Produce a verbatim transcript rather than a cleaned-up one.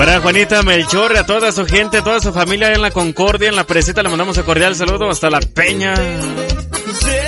Para Juanita Melchor, a toda su gente, a toda su familia en la Concordia, en la Presita, le mandamos un cordial saludo hasta La Peña.